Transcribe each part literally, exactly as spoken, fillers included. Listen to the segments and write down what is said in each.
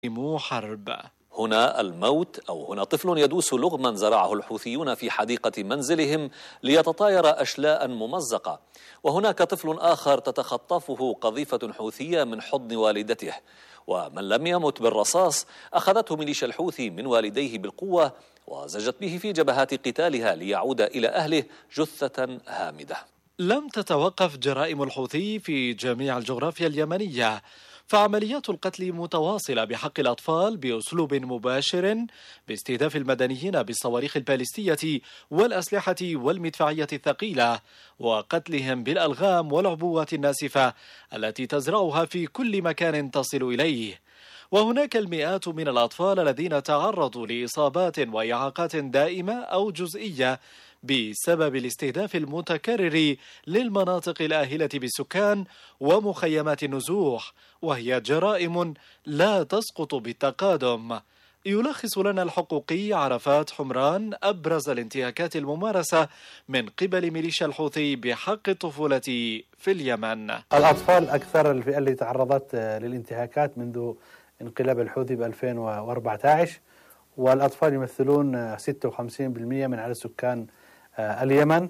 حرب. هنا الموت أو هنا طفل يدوس لغما زرعه الحوثيون في حديقة منزلهم ليتطاير أشلاء ممزقة، وهناك طفل آخر تتخطفه قذيفة حوثية من حضن والدته، ومن لم يمت بالرصاص أخذته ميليشيا الحوثي من والديه بالقوة وزجت به في جبهات قتالها ليعود إلى أهله جثة هامدة. لم تتوقف جرائم الحوثي في جميع الجغرافيا اليمنية، فعمليات القتل متواصلة بحق الأطفال بأسلوب مباشر باستهداف المدنيين بالصواريخ البالستية والأسلحة والمدفعية الثقيلة، وقتلهم بالألغام والعبوات الناسفة التي تزرعها في كل مكان تصل إليه. وهناك المئات من الأطفال الذين تعرضوا لإصابات وإعاقات دائمة أو جزئية بسبب الاستهداف المتكرر للمناطق الآهلة بالسكان ومخيمات النزوح، وهي جرائم لا تسقط بالتقادم. يلخص لنا الحقوقي عرفات حمران أبرز الانتهاكات الممارسة من قبل ميليشيا الحوثي بحق الطفولة في اليمن. الأطفال أكثر الفئة اللي تعرضت للانتهاكات منذ انقلاب الحوثي ب ألفين وأربعة عشر، والأطفال يمثلون ستة وخمسين بالمئة من عدد سكان اليمن،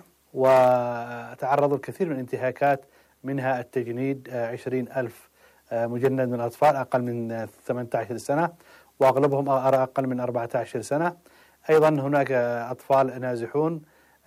وتعرضوا الكثير من الانتهاكات منها التجنيد، عشرين ألف مجند من الأطفال أقل من ثمانية عشر سنة، وأغلبهم أقل من أربعة عشر سنة. أيضا هناك أطفال نازحون،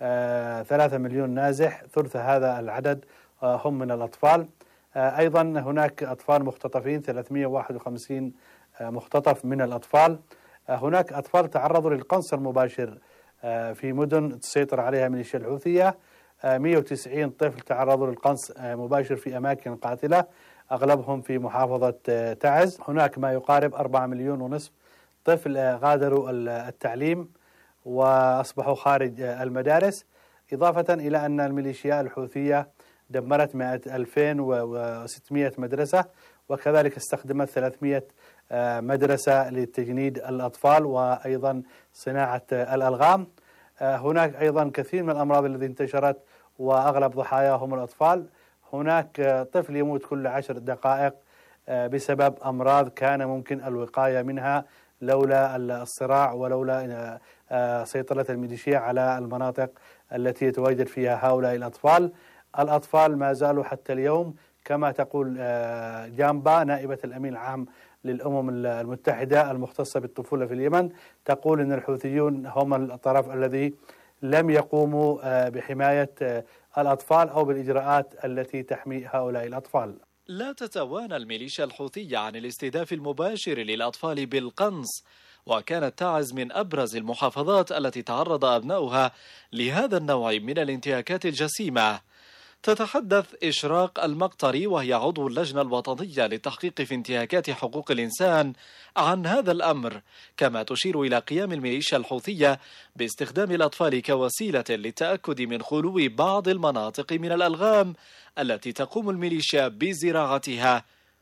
ثلاثة مليون نازح، ثلث هذا العدد هم من الأطفال. أيضا هناك أطفال مختطفين، ثلاثمئة وواحد وخمسين مختطف من الأطفال. هناك أطفال تعرضوا للقنص المباشر في مدن تسيطر عليها ميليشيا الحوثية، مئة وتسعين طفل تعرضوا للقنص مباشر في أماكن قاتلة أغلبهم في محافظة تعز. هناك ما يقارب أربعة مليون ونصف طفل غادروا التعليم وأصبحوا خارج المدارس، إضافة إلى أن الميليشيا الحوثية دمرت ألفين وستمئة مدرسة، وكذلك استخدمت ثلاثمئة مدرسة لتجنيد الأطفال وأيضا صناعة الألغام. هناك أيضا كثير من الأمراض التي انتشرت وأغلب ضحاياهم الأطفال. هناك طفل يموت كل عشر دقائق بسبب أمراض كان ممكن الوقاية منها لولا الصراع ولولا سيطرة الميليشيا على المناطق التي يتواجد فيها هؤلاء الأطفال. الأطفال ما زالوا حتى اليوم، كما تقول جامبا نائبة الأمين العام للأمم المتحدة المختصة بالطفولة في اليمن، تقول أن الحوثيون هم الطرف الذي لم يقوموا بحماية الأطفال أو بالإجراءات التي تحمي هؤلاء الأطفال. لا تتوانى الميليشيا الحوثية عن الاستهداف المباشر للأطفال بالقنص، وكانت تعز من أبرز المحافظات التي تعرض أبناؤها لهذا النوع من الانتهاكات الجسيمة. تتحدث إشراق المقطري وهي عضو اللجنة الوطنية للتحقيق في انتهاكات حقوق الإنسان عن هذا الأمر، كما تشير إلى قيام الميليشيا الحوثية باستخدام الأطفال كوسيلة للتأكد من خلو بعض المناطق من الألغام التي تقوم الميليشيا بزراعتها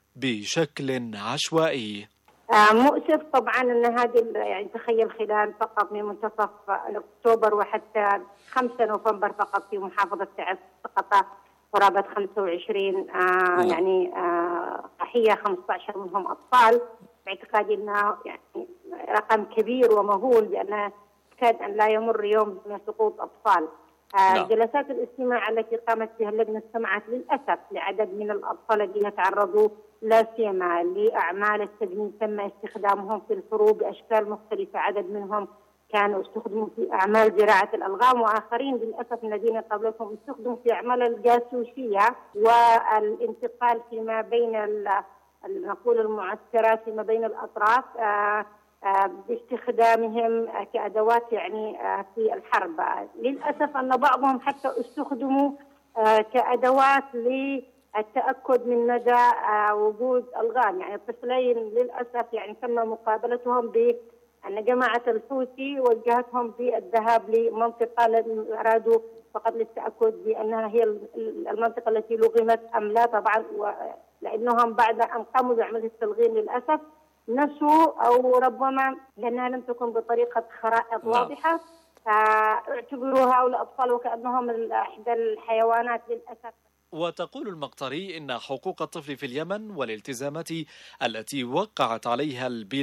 بشكل عشوائي. مؤسف طبعا أن هذه يعني تخيل خلال فقط من منتصف أكتوبر وحتى خمسة نوفمبر فقط في محافظة تعز سقط قرابة خمسة وعشرين آه يعني آه ضحية، خمسة عشر منهم أطفال، باعتقادي أنه يعني رقم كبير ومهول، لأن كاد أن لا يمر يوم دون سقوط أطفال. آه جلسات الاستماع التي قامت بها اللجنة استمعت للأسف لعدد من الأطفال الذين تعرضوا لا سيما لأعمال التجنيد، تم استخدامهم في الحروب بأشكال مختلفة. عدد منهم كانوا استخدموا في أعمال زراعة الألغام، وآخرين للأسف الذين قبلهم استخدموا في أعمال الجاسوسية والانتقال فيما بين نقول المعسكرات فيما بين الأطراف آآ آآ باستخدامهم كأدوات يعني في الحرب. للأسف أن بعضهم حتى استخدموا كأدوات للتأكد من مدى وجود ألغام. يعني الطفلين للأسف يعني تم مقابلتهم بأن جماعة الحوثي وجهتهم بالذهاب لمنطقة أرادوا فقط للتأكد بأنها هي المنطقة التي لغمت أم لا، طبعا لأنهم بعد أن قاموا بعملية التلغيم للأسف نسوا أو ربما لأنها لم تكن بطريقة خرائط واضحة، اعتبروا هؤلاء الأطفال وكأنهم إحدى الحيوانات للأسف. وتقول المقطري إن حقوق الطفل في اليمن والالتزامات التي وقعت عليها البلاد